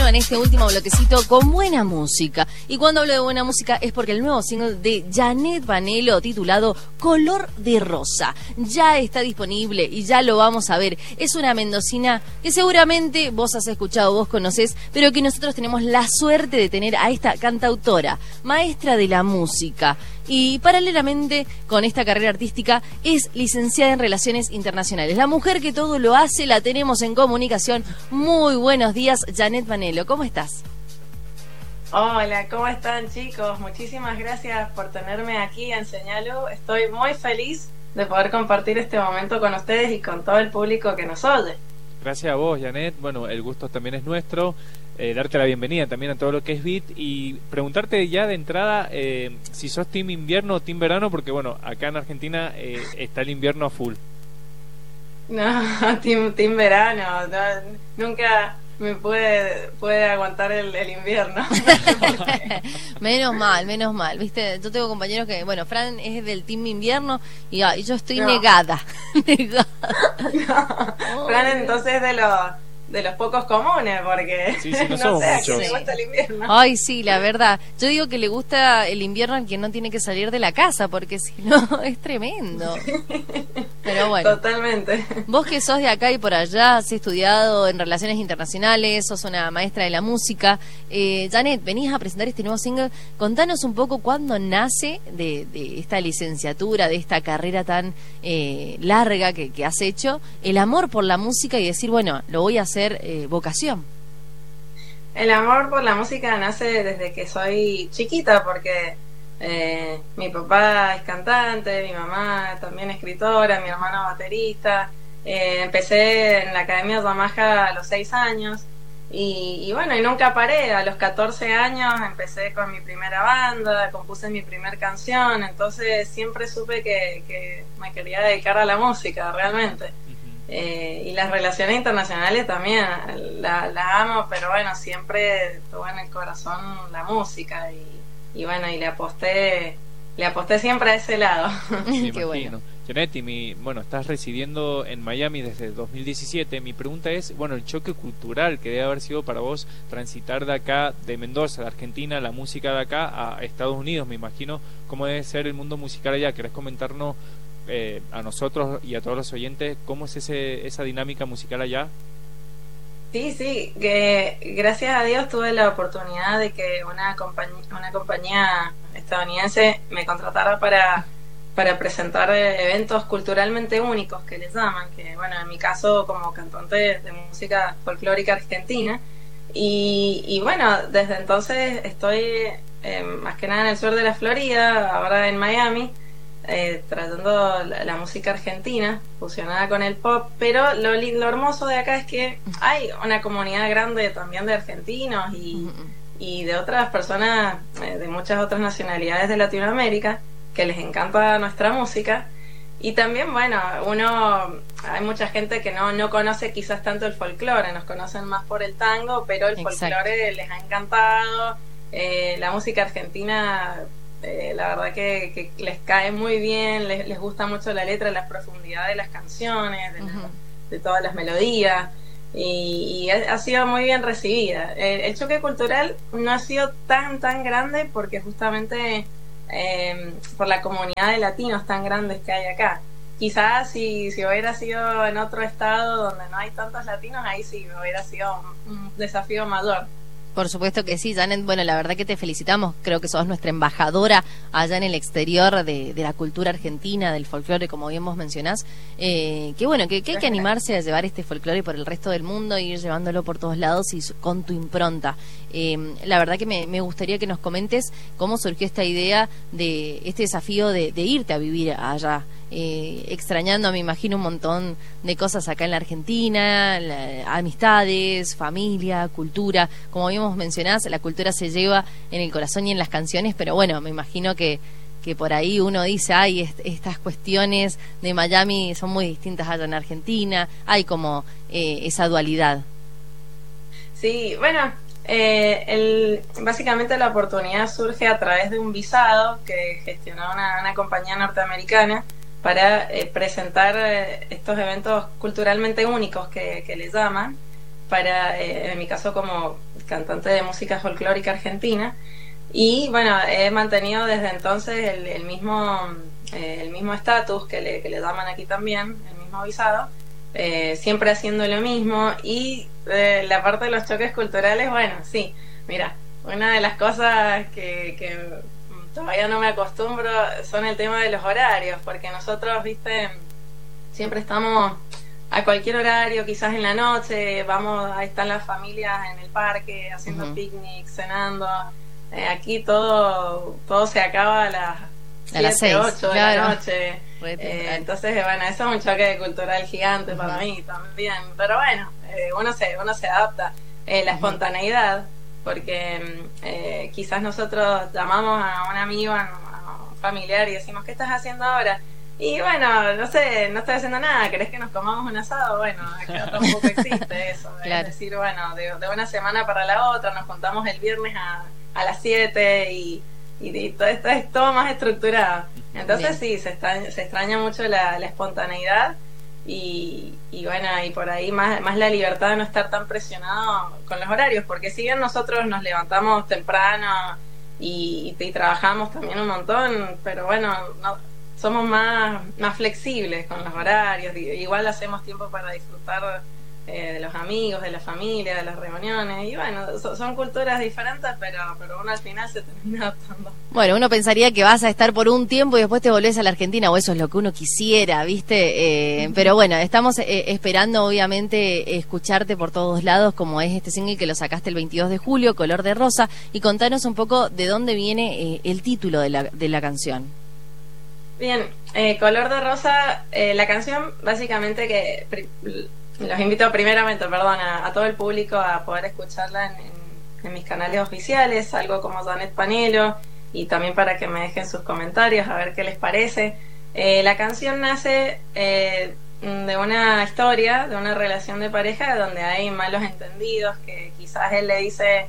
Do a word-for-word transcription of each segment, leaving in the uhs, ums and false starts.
en este último bloquecito con buena música. Y cuando hablo de buena música es porque el nuevo single de Janet Vanelo, titulado Color de Rosa, ya está disponible y ya lo vamos a ver. Es una mendocina que seguramente vos has escuchado, vos conocés, pero que nosotros tenemos la suerte de tener a esta cantautora, maestra de la música. Y paralelamente con esta carrera artística es licenciada en Relaciones Internacionales. La mujer que todo lo hace la tenemos en comunicación. Muy buenos días, Janet Vanelo, ¿cómo estás? Hola, ¿cómo están, chicos? Muchísimas gracias por tenerme aquí en Señalo. Estoy muy feliz de poder compartir este momento con ustedes y con todo el público que nos oye. Gracias a vos, Janet. Bueno, el gusto también es nuestro. Eh, darte la bienvenida también a todo lo que es Beat y preguntarte ya de entrada eh, si sos team invierno o team verano, porque bueno, acá en Argentina eh, está el invierno a full. No, team, team verano. No, nunca me puede, puede aguantar el, el invierno. Menos mal, menos mal. Viste, yo tengo compañeros que, bueno, Fran es del team invierno y, ah, y yo estoy no. negada. negada. No. Fran entonces es de los de los pocos comunes, porque sí, sí, no, no sé, muchos. le gusta el invierno. Ay, sí, la verdad. Yo digo que le gusta el invierno al quien no tiene que salir de la casa, porque si no, es tremendo. Pero bueno. Totalmente. Vos que sos de acá y por allá, has estudiado en Relaciones Internacionales, sos una maestra de la música. Eh, Janet, venís a presentar este nuevo single. Contanos un poco cuándo nace de, de esta licenciatura, de esta carrera tan eh, larga que, que has hecho, el amor por la música y decir, bueno, lo voy a hacer Eh, vocación. El amor por la música nace desde que soy chiquita, porque eh, mi papá es cantante, mi mamá también escritora, mi hermano baterista. Eh, empecé en la Academia Yamaha a los seis años y, y bueno, y nunca paré. A los catorce años empecé con mi primera banda, compuse mi primera canción, entonces siempre supe que, que me quería dedicar a la música realmente. Eh, y las relaciones internacionales también las la amo, pero bueno, siempre tuve en el corazón la música y, y bueno, y le aposté le aposté siempre a ese lado. Sí, qué bueno. Janet, y mi, bueno, estás residiendo en Miami desde dos mil diecisiete. Mi pregunta es, bueno, el choque cultural que debe haber sido para vos transitar de acá, de Mendoza, de Argentina, la música de acá a Estados Unidos, me imagino, cómo debe ser el mundo musical allá. ¿Querés comentarnos Eh, a nosotros y a todos los oyentes cómo es ese esa dinámica musical allá? Sí, sí, que gracias a Dios tuve la oportunidad de que una compañía, una compañía estadounidense me contratara para, para presentar eventos culturalmente únicos que les llaman, que bueno, en mi caso como cantante de música folclórica argentina y, y bueno, desde entonces estoy eh, más que nada en el sur de la Florida, ahora en Miami, Eh, tratando la, la música argentina fusionada con el pop, pero lo, lo hermoso de acá es que hay una comunidad grande también de argentinos y, y de otras personas eh, de muchas otras nacionalidades de Latinoamérica que les encanta nuestra música. Y también, bueno, uno hay mucha gente que no, no conoce quizás tanto el folclore, nos conocen más por el tango, pero el Exacto. folclore les ha encantado. Eh, la música argentina, Eh, la verdad que, que les cae muy bien, les, les gusta mucho la letra, la profundidad de las canciones, de, uh-huh. la, de todas las melodías y, y ha, ha sido muy bien recibida. El, el choque cultural no ha sido tan tan grande porque justamente eh, por la comunidad de latinos tan grandes que hay acá. Quizás si, si hubiera sido en otro estado donde no hay tantos latinos, ahí sí hubiera sido un, un desafío mayor. Por supuesto que sí, Janet. Bueno, la verdad que te felicitamos. Creo que sos nuestra embajadora allá en el exterior de, de la cultura argentina, del folclore, como bien vos mencionás. Eh, que bueno, que, que hay que animarse a llevar este folclore por el resto del mundo e ir llevándolo por todos lados y con tu impronta. Eh, la verdad que me, me gustaría que nos comentes cómo surgió esta idea de este desafío de, de irte a vivir allá. Eh, extrañando, me imagino, un montón de cosas acá en la Argentina, la, amistades, familia, cultura. Como habíamos mencionado, la cultura se lleva en el corazón y en las canciones, pero bueno, me imagino que, que por ahí uno dice, ay, est estas cuestiones de Miami son muy distintas allá en Argentina, hay como eh, esa dualidad. Sí, bueno, eh, el, básicamente la oportunidad surge a través de un visado que gestionó una, una compañía norteamericana para eh, presentar eh, estos eventos culturalmente únicos que, que le llaman, para, eh, en mi caso como cantante de música folclórica argentina. Y bueno, he mantenido desde entonces el, el mismo eh, el mismo estatus que le, que le llaman aquí también, el mismo visado, eh, siempre haciendo lo mismo. Y eh, la parte de los choques culturales, bueno, sí, mira, una de las cosas que, que todavía no me acostumbro son el tema de los horarios, porque nosotros, viste, siempre estamos a cualquier horario, quizás en la noche, vamos, ahí están las familias en el parque haciendo uh-huh. picnic, cenando. Eh, aquí todo todo se acaba a las siete, ocho de la noche. Eh, entonces, bueno, eso es un choque cultural gigante uh-huh. para mí también. Pero bueno, eh, uno se uno se adapta. Eh, la uh-huh. espontaneidad, porque eh, quizás nosotros llamamos a un amigo, a un familiar y decimos, ¿qué estás haciendo ahora? Y bueno, no sé, no estoy haciendo nada, ¿querés que nos comamos un asado? Bueno, acá tampoco existe eso. Claro. Es decir, bueno, de, de una semana para la otra, nos juntamos el viernes a, a las siete y, y, y todo esto es todo más estructurado. Entonces Bien. sí, se extraña, se extraña mucho la, la espontaneidad y, y bueno, y por ahí más, más la libertad de no estar tan presionado con los horarios, porque si bien nosotros nos levantamos temprano y, y, y trabajamos también un montón, pero bueno, no somos más, más flexibles con los horarios, igual hacemos tiempo para disfrutar eh, de los amigos, de la familia, de las reuniones, y bueno, so, son culturas diferentes, pero, pero uno al final se termina adaptando. Bueno, uno pensaría que vas a estar por un tiempo y después te volvés a la Argentina, o eso es lo que uno quisiera, ¿viste? Eh, uh-huh. Pero bueno, estamos eh, esperando obviamente escucharte por todos lados, como es este single que lo sacaste el veintidós de julio, Color de Rosa, y contanos un poco de dónde viene eh, el título de la, de la canción. Bien, eh, Color de Rosa, eh, la canción básicamente que pri- los invito primeramente, perdón, a, a todo el público a poder escucharla en, en, en mis canales oficiales, algo como Janet Panelo, y también para que me dejen sus comentarios a ver qué les parece. Eh, la canción nace eh, de una historia, de una relación de pareja donde hay malos entendidos, que quizás él le dice...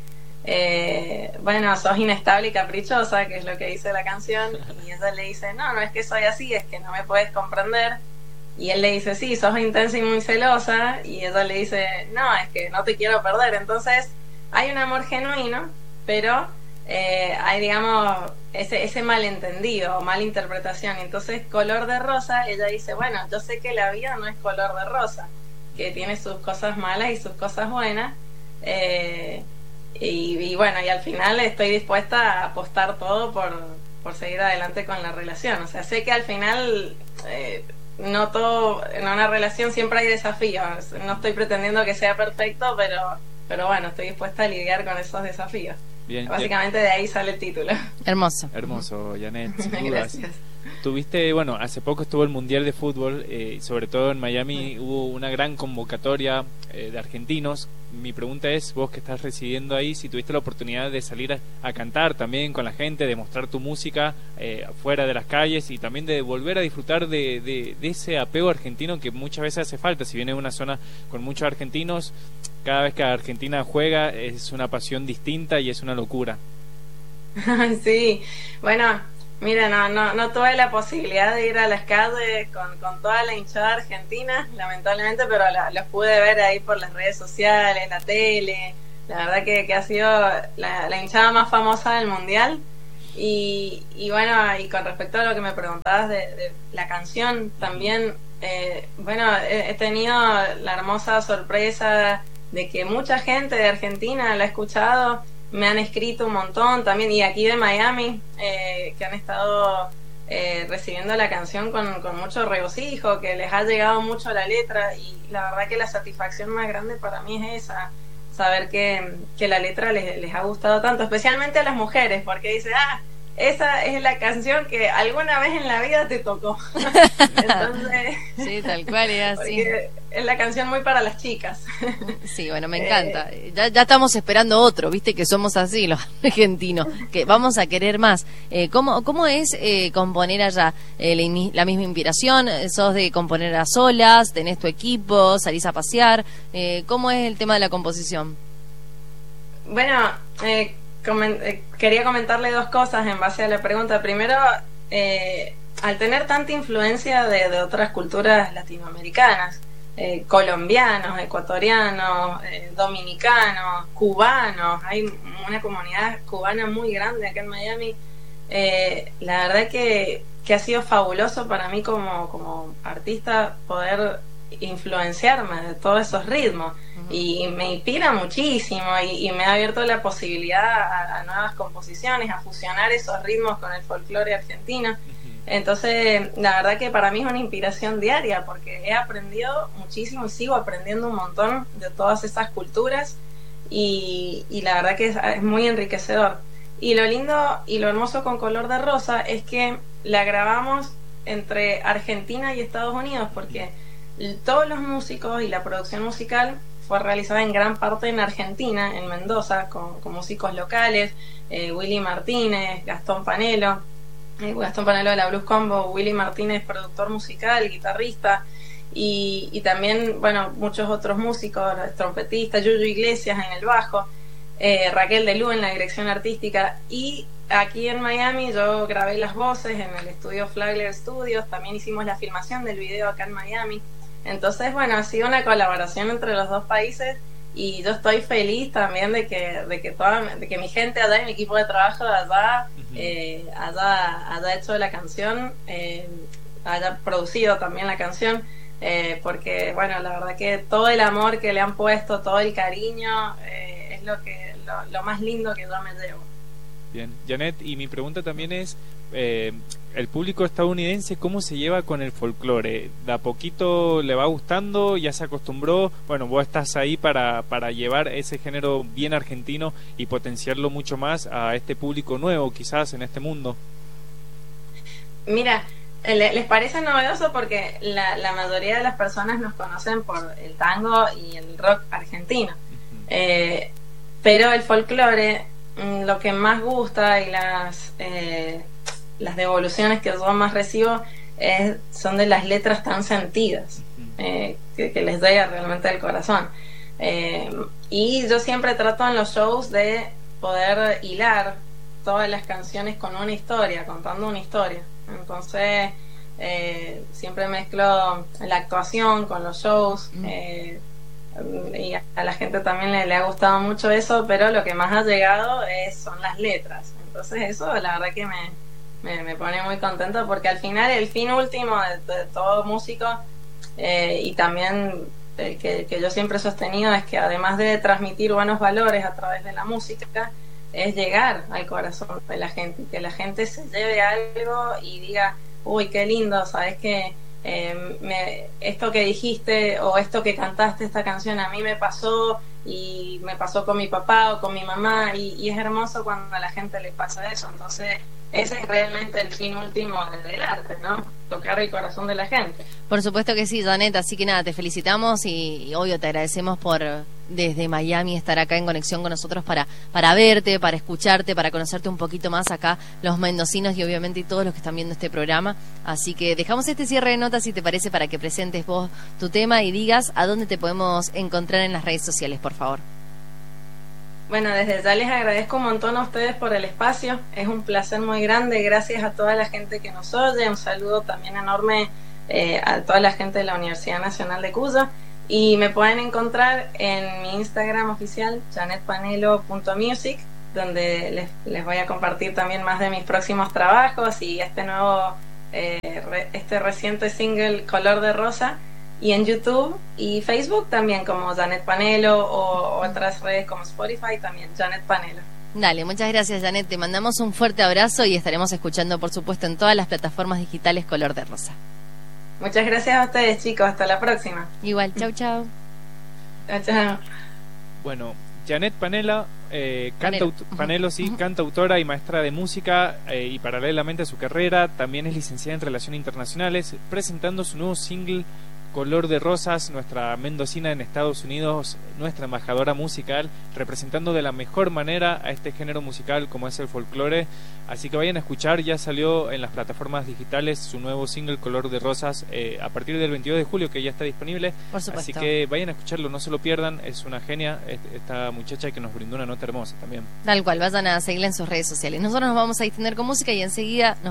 Eh, bueno, sos inestable y caprichosa, que es lo que dice la canción, y ella le dice, no, no es que soy así, es que no me puedes comprender, y él le dice, sí, sos intensa y muy celosa, y ella le dice, no, es que no te quiero perder. Entonces hay un amor genuino, pero eh, hay, digamos, ese, ese malentendido o mala interpretación. Entonces, Color de Rosa, ella dice, bueno, yo sé que la vida no es color de rosa, que tiene sus cosas malas y sus cosas buenas, eh Y, y bueno, y al final estoy dispuesta a apostar todo por, por seguir adelante con la relación. O sea, sé que al final eh, no todo, en una relación siempre hay desafíos. No estoy pretendiendo que sea perfecto, pero, pero bueno, estoy dispuesta a lidiar con esos desafíos. Bien, básicamente ya... de ahí sale el título. Hermoso. Hermoso, Janet. Gracias. Tuviste, bueno, hace poco estuvo el Mundial de Fútbol, eh, sobre todo en Miami hubo una gran convocatoria eh, de argentinos. Mi pregunta es, vos que estás residiendo ahí, si tuviste la oportunidad de salir a, a cantar también con la gente, de mostrar tu música eh, afuera de las calles y también de volver a disfrutar de, de, de ese apego argentino que muchas veces hace falta. Si viene una zona con muchos argentinos, cada vez que Argentina juega es una pasión distinta y es una locura. Sí, bueno... Mira, no, no, no tuve la posibilidad de ir a las calles con, con toda la hinchada argentina, lamentablemente, pero la, los pude ver ahí por las redes sociales, la tele. La verdad que, que ha sido la, la hinchada más famosa del Mundial. Y, y bueno, y con respecto a lo que me preguntabas de, de la canción, también, eh, bueno, he, he tenido la hermosa sorpresa de que mucha gente de Argentina la ha escuchado. Me han escrito un montón también, y aquí de Miami, eh, que han estado eh, recibiendo la canción con, con mucho regocijo, que les ha llegado mucho la letra, y la verdad que la satisfacción más grande para mí es esa, saber que, que la letra les, les ha gustado tanto, especialmente a las mujeres, porque dice, ah, esa es la canción que alguna vez en la vida te tocó. Entonces, sí, tal cual, es así. Es la canción muy para las chicas. Sí, bueno, me encanta. Eh, ya, ya estamos esperando otro, viste que somos así los argentinos, que vamos a querer más. Eh, ¿cómo, ¿Cómo es eh, componer allá? Eh, la, la misma inspiración? ¿Sos de componer a solas? ¿Tenés tu equipo? ¿Salís a pasear? Eh, ¿Cómo es el tema de la composición? Bueno, eh, coment- eh, quería comentarle dos cosas en base a la pregunta. Primero, eh, al tener tanta influencia de, de otras culturas latinoamericanas, eh, colombianos, ecuatorianos, eh, dominicanos, cubanos. Hay una comunidad cubana muy grande acá en Miami. Eh, la verdad que, que ha sido fabuloso para mí como, como artista poder influenciarme de todos esos ritmos. Uh-huh. Y me inspira muchísimo y, y me ha abierto la posibilidad a, a nuevas composiciones, a fusionar esos ritmos con el folclore argentino. Entonces, la verdad que para mí es una inspiración diaria porque he aprendido muchísimo y sigo aprendiendo un montón de todas esas culturas y, y la verdad que es, es muy enriquecedor. Y lo lindo y lo hermoso con Color de Rosa es que la grabamos entre Argentina y Estados Unidos porque todos los músicos y la producción musical fue realizada en gran parte en Argentina, en Mendoza, con, con músicos locales, eh, Willy Martínez, Gastón Panelo, Gastón Panelo de la Blues Combo, Willy Martínez, productor musical, guitarrista, y, y también, bueno, muchos otros músicos, trompetistas, Yuyu Iglesias en el bajo, eh, Raquel Delú en la dirección artística, y aquí en Miami yo grabé las voces en el estudio Flagler Studios, también hicimos la filmación del video acá en Miami. Entonces, bueno, ha sido una colaboración entre los dos países y yo estoy feliz también de que de que toda de que mi gente allá y mi equipo de trabajo de allá uh-huh. eh, haya, haya hecho la canción, eh, haya producido también la canción, eh, porque bueno, la verdad que todo el amor que le han puesto, todo el cariño, eh, es lo que lo, lo más lindo que yo me llevo. Bien, Janet, y mi pregunta también es, eh, el público estadounidense, ¿cómo se lleva con el folclore? ¿De a poquito le va gustando? ¿Ya se acostumbró? Bueno, vos estás ahí para, para llevar ese género bien argentino y potenciarlo mucho más a este público nuevo, quizás, en este mundo. Mira, les parece novedoso porque la, la mayoría de las personas nos conocen por el tango y el rock argentino. Uh-huh. Eh, pero el folclore, lo que más gusta y las... Eh, las devoluciones que yo más recibo es, son de las letras tan sentidas, eh, que, que les llega realmente al corazón. Eh, y yo siempre trato en los shows de poder hilar todas las canciones con una historia, contando una historia. Entonces, eh, siempre mezclo la actuación con los shows. Eh, y a la gente también le, le ha gustado mucho eso, pero lo que más ha llegado es, son las letras. Entonces, eso la verdad que me Me, me pone muy contento porque al final el fin último de, de todo músico eh, y también el que, que yo siempre he sostenido es que además de transmitir buenos valores a través de la música es llegar al corazón de la gente, que la gente se lleve algo y diga, uy, qué lindo, sabes que eh, me, esto que dijiste o esto que cantaste, esta canción a mí me pasó y me pasó con mi papá o con mi mamá y, y es hermoso cuando a la gente le pasa eso. Entonces ese es realmente el fin último del arte, ¿no? Tocar el corazón de la gente. Por supuesto que sí, Janet, así que nada, te felicitamos y, y obvio te agradecemos por desde Miami estar acá en conexión con nosotros para, para verte, para escucharte, para conocerte un poquito más acá, los mendocinos y obviamente y todos los que están viendo este programa. Así que dejamos este cierre de notas, si te parece, para que presentes vos tu tema y digas a dónde te podemos encontrar en las redes sociales, por favor. Bueno, desde ya les agradezco un montón a ustedes por el espacio, es un placer muy grande, gracias a toda la gente que nos oye, un saludo también enorme eh, a toda la gente de la Universidad Nacional de Cuyo, y me pueden encontrar en mi Instagram oficial, janet panelo punto music, donde les, les voy a compartir también más de mis próximos trabajos y este nuevo, eh, re, este reciente single Color de Rosa, y en YouTube y Facebook también como Janet Panelo o otras redes como Spotify también Janet Panelo. Dale, muchas gracias, Janet, te mandamos un fuerte abrazo y estaremos escuchando por supuesto en todas las plataformas digitales Color de Rosa. Muchas gracias a ustedes, chicos, hasta la próxima. Igual, chau chau. Chau, chau. Bueno, Janet Panela, eh, Panelo. canta, Panelo, sí, cantautora y maestra de música eh, y paralelamente a su carrera también es licenciada en Relaciones Internacionales, presentando su nuevo single Color de Rosas, nuestra mendocina en Estados Unidos, nuestra embajadora musical, representando de la mejor manera a este género musical como es el folclore. Así que vayan a escuchar, ya salió en las plataformas digitales su nuevo single Color de Rosas eh, a partir del veintidós de julio, que ya está disponible. Por supuesto. Así que vayan a escucharlo, no se lo pierdan, es una genia esta muchacha que nos brindó una nota hermosa también. Tal cual, vayan a seguirla en sus redes sociales. Nosotros nos vamos a distender con música y enseguida nos